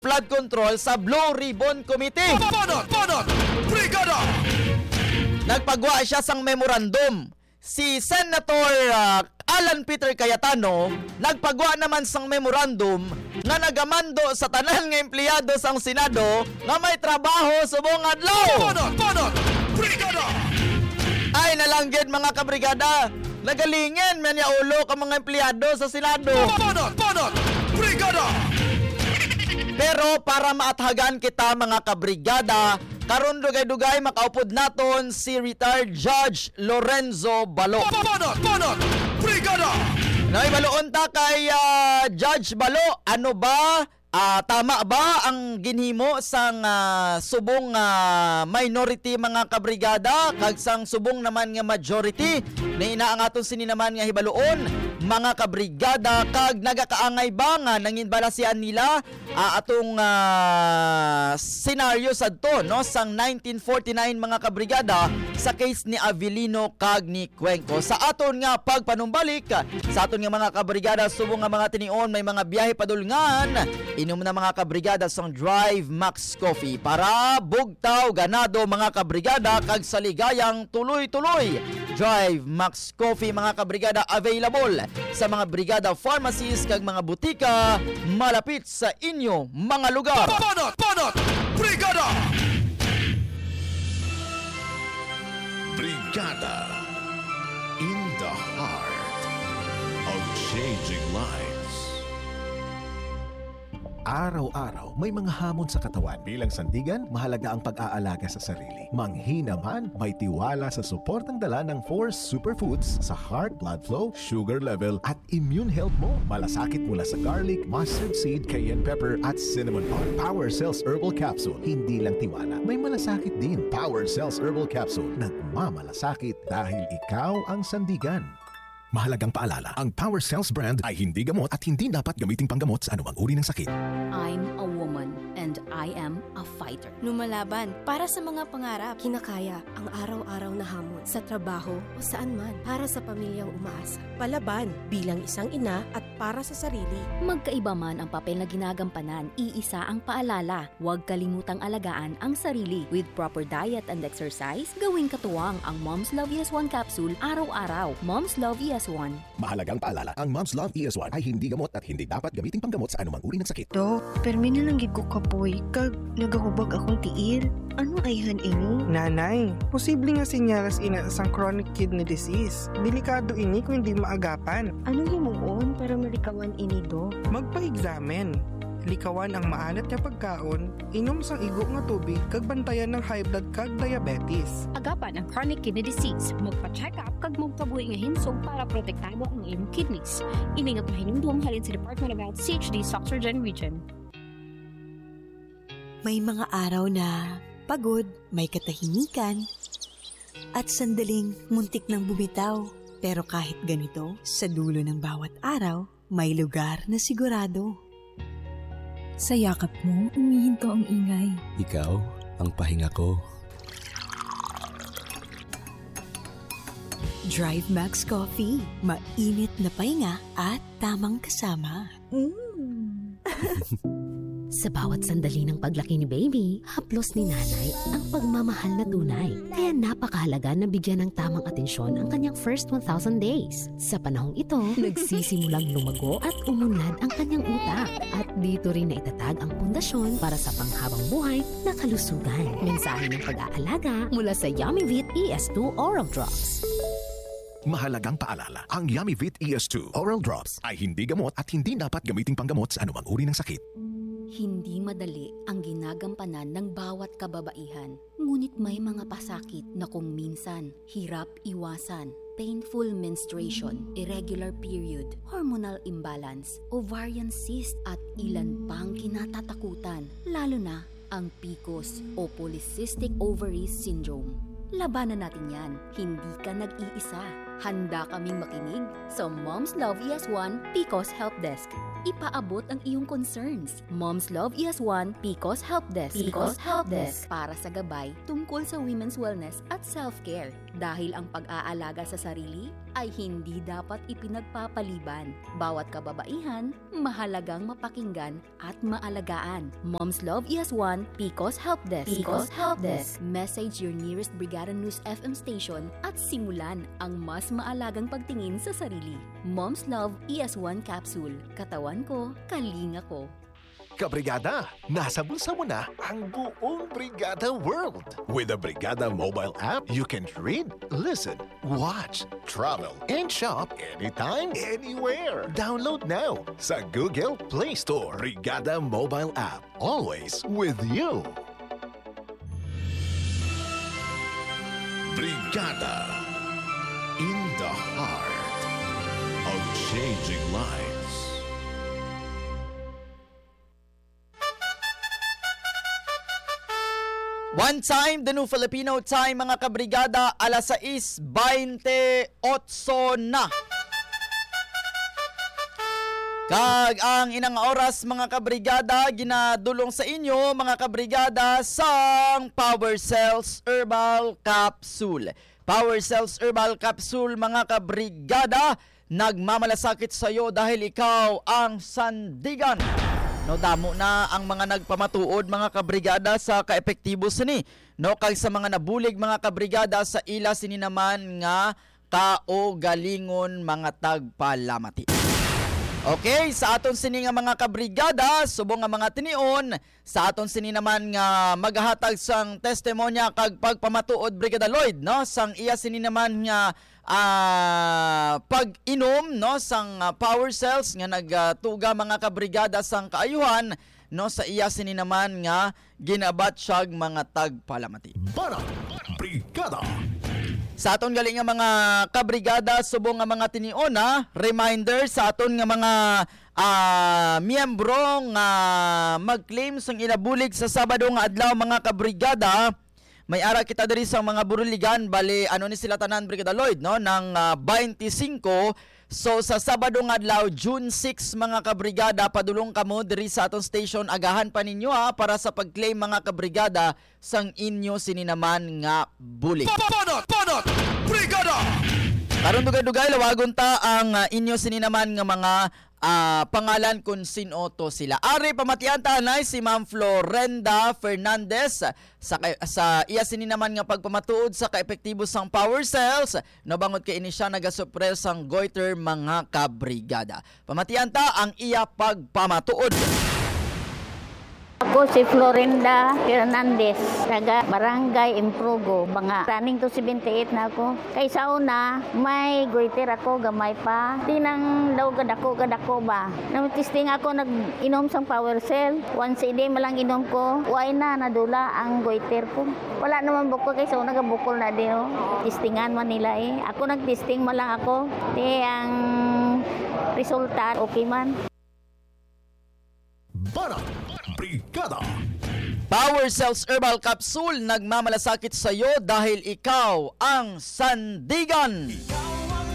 flood control sa Blue Ribbon Committee. Banat! Brigada! Nagpagwa siya sang memorandum. Si Senator Alan Peter Cayetano nagpagwa naman sang memorandum nga nagamando sa tanan nga empleyado sang Senado nga may trabaho subong adlaw. Banat! Brigada! Ay nalangged mga kabrigada, nagalingin man ya ulo ka mga empleyado sa Senado. Banat! Brigada! Pero para maathagan kita mga kabrigada, karon dugay-dugay makaupod naton si retired Judge Lorenzo Balo. Banat! Brigada! Naibaloon ta kay Judge Balo, ano ba? Tama ba ang ginhimo sang subong minority mga kabrigada kag sang subong naman nga majority na ina ang aton sini naman nga hibaloon mga kabrigada kag nagakaangay ba nga nanginbalasian nila atong senaryo sadto no sang 1949 mga kabrigada sa case ni Avelino kag ni Cuenco. Sa aton nga pagpanumbalik sa aton nga mga kabrigada subong nga mga tinion may mga biyahe padulngan, inom na mga kabrigada sang Drive Max Coffee para bugtaw ganado mga kabrigada kag saligayang tuloy-tuloy. Drive Max Coffee mga kabrigada available sa mga brigada pharmacies kag mga butika malapit sa inyo mga lugar. Banat! Brigada! Brigada in the heart of changing lives. Araw-araw, may mga hamon sa katawan. Bilang sandigan, mahalaga ang pag-aalaga sa sarili. Manghina man, may tiwala sa suportang dala ng 4 superfoods sa heart, blood flow, sugar level, at immune health mo. Malasakit mula sa garlic, mustard seed, cayenne pepper, at cinnamon bark. Power Cells Herbal Capsule. Hindi lang tiwala, may malasakit din. Power Cells Herbal Capsule. Nagmamalasakit dahil ikaw ang sandigan. Mahalagang paalala, ang Power Cells brand ay hindi gamot at hindi dapat gamiting panggamot sa anumang uri ng sakit. I'm a woman and I am a fighter. Lumalaban para sa mga pangarap. Kinakaya ang araw-araw na hamon sa trabaho o saan man para sa pamilyang umaasa. Palaban bilang isang ina at para sa sarili. Magkaiba man ang papel na ginagampanan, iisa ang paalala. Huwag kalimutang alagaan ang sarili. With proper diet and exercise, gawing katuwang ang Mom's Love ES1 capsule araw-araw. Mom's Love ES1. Mahalagang paalala, ang Mom's Love ES1 ay hindi gamot at hindi dapat gamiting panggamot sa anumang uri ng sakit. Dok, permi na lang gid ko kapoy kag nagahubag akong tiil. Ano ayhan ini? Nanay, posible nga sinyalas ina sang chronic kidney disease. Delikado ini kung hindi maagapan. Ano himuon para malikawan ini, Dok? Magpa-examen. Likawan ang maalat na pagkaon, inom sang igo nga tubig kag bantayan ng high blood kag diabetes. Agapan ang chronic kidney disease. Magpa-check up kag magpabuhi nga hinsog para protektado ang iyong kidneys. Ini nga pahinumdum halin sa Department of Health CHD Soxorgen Region. May mga araw na pagod, may katahimikan, at sandaling muntik nang bumitaw. Pero kahit ganito, sa dulo ng bawat araw, may lugar na sigurado. Sa yakap mo, umihinto ang ingay. Ikaw, ang pahinga ko. Drive Max Coffee. Mainit na pahinga at tamang kasama. Sa bawat sandali ng paglaki ni baby, haplos ni nanay ang pagmamahal na tunay. Kaya napakahalaga na bigyan ng tamang atensyon ang kanyang first 1,000 days. Sa panahong ito, nagsisimulang lumago at umunlad ang kanyang utak. At dito rin na itatag ang pundasyon para sa panghabang buhay na kalusugan. Mensahe ng pag-aalaga mula sa YummyVit ES2 Oral Drops. Mahalagang paalala, ang YummyVit ES2 Oral Drops ay hindi gamot at hindi dapat gamiting panggamot sa anumang uri ng sakit. Hindi madali ang ginagampanan ng bawat kababaihan. Ngunit may mga pasakit na kung minsan, hirap iwasan. Painful menstruation, irregular period, hormonal imbalance, ovarian cyst at ilan pang kinatatakutan. Lalo na ang PCOS o Polycystic Ovaries Syndrome. Labanan natin yan. Hindi ka nag-iisa. Handa kaming makinig sa Mom's Love ES1 PCOS Help Desk. Ipaabot ang iyong concerns. Mom's Love ES1 PCOS Help Desk. PCOS Help Desk para sa gabay tungkol sa women's wellness at self-care. Dahil ang pag-aalaga sa sarili ay hindi dapat ipinagpapaliban. Bawat kababaihan, mahalagang mapakinggan at maalagaan. Mom's Love ES1 PCOS Help Desk. PCOS Help Desk. Message your nearest Brigada News FM station at simulan ang mas maalagang pagtingin sa sarili. Mom's Love ES1 Capsule. Katawan ko, kalinga ko. Kabrigada, nasa bulsa mo na ang buong Brigada World. With the Brigada mobile app, you can read, listen, watch, travel, and shop anytime, anywhere. Download now sa Google Play Store. Brigada mobile app, always with you. Brigada, in the heart of changing lives. One time, the new Filipino time mga kabrigada, alas 6:28 na. Kag ang inang oras mga kabrigada, ginadulong sa inyo mga kabrigada sang Power Cells Herbal Capsule. Power Cells Herbal Capsule mga kabrigada, nagmamalasakit sa iyo dahil ikaw ang sandigan. No, damo na ang mga nagpamatuod mga kabrigada sa kaepektibo sini. No, kag sa mga nabulig mga kabrigada sa ila sini naman nga kaugalingon mga tagpalamati. Okay, sa aton sini nga mga kabrigada, subong nga mga tinion, sa aton sini naman nga maghatag sang testimonya kag pagpamatuod Brigada Lloyd, no, sang iya sini naman nga pag-inom no sang Power Cells nga nagtuga mga kabrigada sang kaayuhan no sa iya sini naman nga ginabat siyag mga tagpalamati. Para Brigada. Sa aton gali nga mga kabrigada subong nga mga tiniona, reminder sa aton nga mga miyembro nga mag-claim sang inabulig sa Sabado nga adlaw mga kabrigada. May ara kita diri sa mga buruligan, bali ano ni sila tanan Brigada Lloyd no ng 25. So sa Sabado nga adlaw June 6 mga kabrigada, padulong kamo diri sa aton station, agahan pa ninyo para sa pag-claim mga kabrigada sang inyo sininaman nga bulig. Panot Brigada. Karon dugay-dugay lawagon ta ang inyo sininaman nga mga pangalan kung sino to sila. Ari pamatian ta na si Ma'am Florenda Fernandez sa iya sini naman nga pagpamatuod sa kaepektibo sang Power Cells, nabangot kay ini siya nagasupres sang goiter mga kabrigada. Pamatian ta ang iya pagpamatuod. Ako si Florenda Fernandez, taga Barangay Improgo, mga running to 78 na ako. Kaysa una, may goiter ako, gamay pa. Tinang daw gadako ba. Namitisting ako, nag-inom sang Power Cell. Once a day malang inom ko, uay na, nadula ang goiter ko. Wala naman bukol, kaysa una gabukol na din. Tistingan man nila eh. Ako nag-testing man lang ako. Ang resulta, okay man. Para Brigada. Power Cells Herbal Capsule, nagmamalasakit sa iyo dahil ikaw ang sandigan.